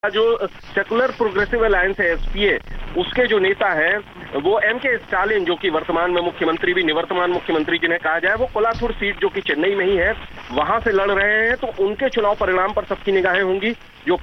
जो secular progressive alliance है SPA, उसके जो नेता हैं वो एमके स्टालिन, जो कि वर्तमान में मुख्यमंत्री भी निवर्तमान मुख्यमंत्री जिन्हें कहा जाए, वो कोलाथुर सीट जो कि चेन्नई में ही है वहां से लड़ रहे हैं। तो उनके चुनाव परिणाम पर सबकी निगाहें होंगी। जो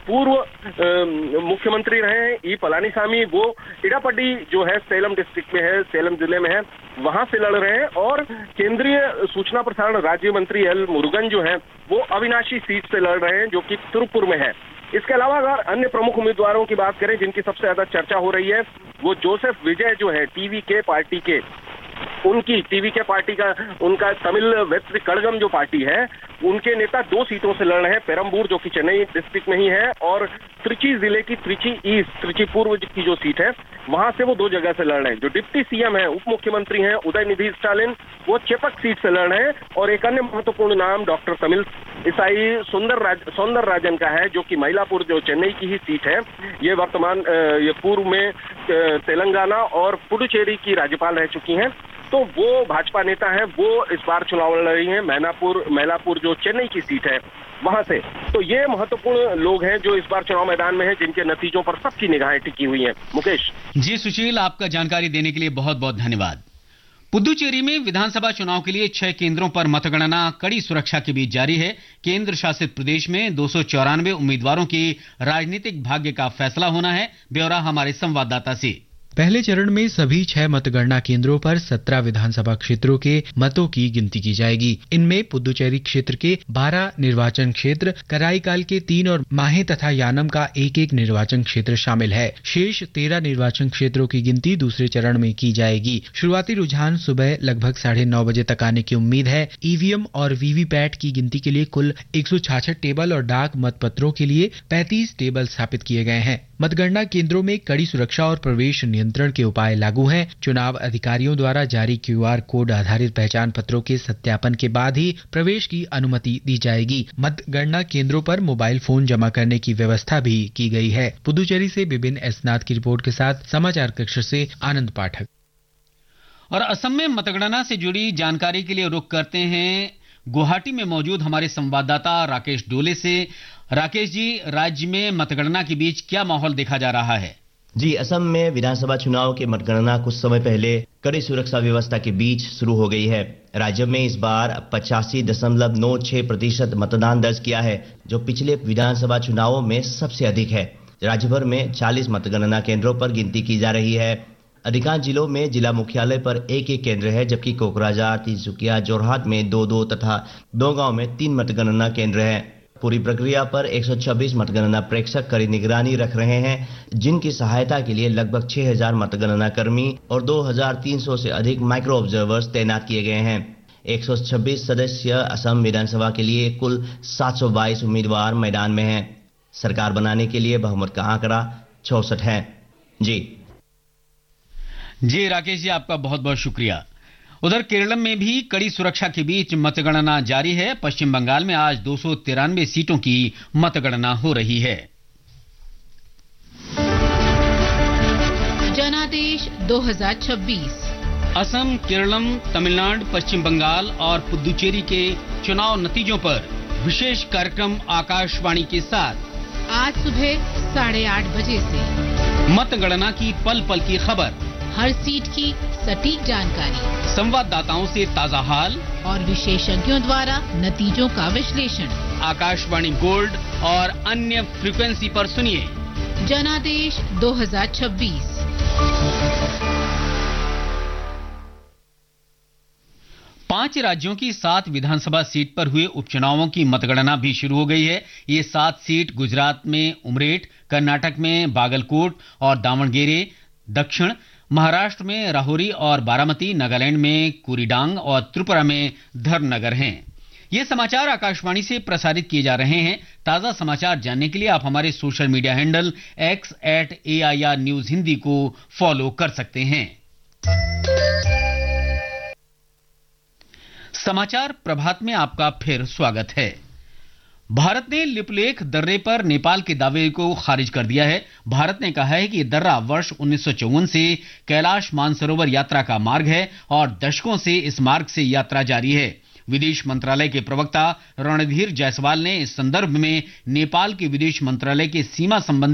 पूर्व मुख्यमंत्री रहे हैं ई पलानीसामी, वो इडापड्डी जो है सेलम डिस्ट्रिक्ट में है, सेलम जिले में है, वहां से लड़ रहे हैं। और केंद्रीय सूचना प्रसारण राज्य मंत्री एल मुरुगन जो है वो अविनाशी सीट से लड़ रहे हैं, जो कि तिरुपुर में है। इसके अलावा अगर अन्य प्रमुख उम्मीदवारों की बात करें जिनकी सबसे ज्यादा चर्चा हो रही है, वो जोसेफ विजय जो है टीवीके पार्टी के, उनकी टीवीके पार्टी का उनका तमिल वेत्री कड़गम जो पार्टी है, उनके नेता 2 सीटों से लड़ रहे हैं। पेरम्बूर जो कि चेन्नई डिस्ट्रिक्ट में ही है, और त्रिची जिले की त्रिची ईस्ट, त्रिची पूर्व की जो सीट है वहां से वो 2 जगह से लड़ रहे हैं। जो डिप्टी सीएम है, उप मुख्यमंत्री हैं उदयनिधि स्टालिन, वो चेपक सीट से लड़ रहे हैं। और एक अन्य महत्वपूर्ण नाम डॉक्टर तमिल ईसाई सौंदरराजन का है, जो कि मइलापुर जो चेन्नई की ही सीट है। ये वर्तमान ये पूर्व में तेलंगाना और पुडुचेरी की राज्यपाल रह चुकी हैं। तो वो भाजपा नेता है, वो इस बार चुनाव लड़ रही हैं मैलापुर जो चेन्नई की सीट है वहां से। तो ये महत्वपूर्ण लोग हैं जो इस बार चुनाव मैदान में हैं, जिनके नतीजों पर सबकी निगाहें टिकी हुई हैं। मुकेश जी, सुशील, आपका जानकारी देने के लिए बहुत बहुत धन्यवाद। पुदुचेरी में विधानसभा चुनाव के लिए 6 केंद्रों पर मतगणना कड़ी सुरक्षा के बीच जारी है। केंद्र शासित प्रदेश में 294 उम्मीदवारों के राजनीतिक भाग्य का फैसला होना है। ब्यौरा हमारे संवाददाता से। पहले चरण में सभी 6 मतगणना केंद्रों पर 17 विधानसभा क्षेत्रों के मतों की गिनती की जाएगी। इनमें पुदुचेरी क्षेत्र के 12 निर्वाचन क्षेत्र, कराईकाल के 3 और माहे तथा यानम का 1-1 निर्वाचन क्षेत्र शामिल है। शेष 13 निर्वाचन क्षेत्रों की गिनती दूसरे चरण में की जाएगी। शुरुआती रुझान सुबह लगभग 9:30 बजे तक आने की उम्मीद है। ईवीएम और वीवीपैट की गिनती के लिए कुल 166 टेबल और डाक मतपत्रों के लिए 35 टेबल स्थापित किए गए हैं। मतगणना केंद्रों में कड़ी सुरक्षा और प्रवेश नियंत्रण के उपाय लागू हैं। चुनाव अधिकारियों द्वारा जारी क्यूआर कोड आधारित पहचान पत्रों के सत्यापन के बाद ही प्रवेश की अनुमति दी जाएगी। मतगणना केंद्रों पर मोबाइल फोन जमा करने की व्यवस्था भी की गई है। पुदुचेरी से विपिन एस नाथ की रिपोर्ट के साथ समाचार कक्ष से आनंद पाठक। और असम में मतगणना से जुड़ी जानकारी के लिए रुख करते हैं गुवाहाटी में मौजूद हमारे संवाददाता राकेश डोले से। राकेश जी, राज्य में मतगणना के बीच क्या माहौल देखा जा रहा है? जी, असम में विधानसभा चुनाव की मतगणना कुछ समय पहले कड़ी सुरक्षा व्यवस्था के बीच शुरू हो गई है। राज्य में इस बार 85.96% मतदान दर्ज किया है, जो पिछले विधानसभा चुनावों में सबसे अधिक है। राज्य भर में 40 मतगणना केंद्रों पर गिनती की जा रही है। अधिकांश जिलों में जिला मुख्यालय पर 1-1 केंद्र है, जबकि कोकराझार, तिनसुकिया, जोरहाट में 2-2 तथा दोगांव में 3 मतगणना केंद्र हैं। पूरी प्रक्रिया पर 126 मतगणना प्रेक्षक कड़ी निगरानी रख रहे हैं, जिनकी सहायता के लिए लगभग 6000 मतगणना कर्मी और 2300 से अधिक माइक्रो ऑब्जर्वर्स तैनात किए गए हैं। 126 सदस्य असम विधानसभा के लिए कुल 722 उम्मीदवार मैदान में हैं। सरकार बनाने के लिए बहुमत का आंकड़ा 66 है। जी राकेश जी, आपका बहुत बहुत शुक्रिया। उधर केरलम में भी कड़ी सुरक्षा के बीच मतगणना जारी है। पश्चिम बंगाल में आज 293 सीटों की मतगणना हो रही है। जनादेश 2026 असम, केरलम, तमिलनाडु, पश्चिम बंगाल और पुदुचेरी के चुनाव नतीजों पर विशेष कार्यक्रम आकाशवाणी के साथ आज सुबह 8:30 बजे से मतगणना की पल पल की खबर, हर सीट की सटीक जानकारी, संवाददाताओं से ताजा हाल और विशेषज्ञों द्वारा नतीजों का विश्लेषण। आकाशवाणी गोल्ड और अन्य फ्रीक्वेंसी पर सुनिए जनादेश 2026। पांच राज्यों की 7 विधानसभा सीट पर हुए उपचुनावों की मतगणना भी शुरू हो गई है। ये 7 सीट गुजरात में उमरेठ, कर्नाटक में बागलकोट और दावणगेरे, दक्षिण महाराष्ट्र में राहोरी और बारामती, नागालैंड में कुरीडांग और त्रिपुरा में धर्मनगर हैं। ये समाचार आकाशवाणी से प्रसारित किए जा रहे हैं। ताजा समाचार जानने के लिए आप हमारे social media handle x@AIR news Hindi को फॉलो कर सकते हैं। समाचार प्रभात में आपका फिर स्वागत है। भारत ने लिपुलेख दर्रे पर नेपाल के दावे को खारिज कर दिया है। भारत ने कहा है कि यह दर्रा वर्ष 1954 से कैलाश मानसरोवर यात्रा का मार्ग है और दशकों से इस मार्ग से यात्रा जारी है। विदेश मंत्रालय के प्रवक्ता रणधीर जायसवाल ने इस संदर्भ में नेपाल के विदेश मंत्रालय के सीमा संबंधी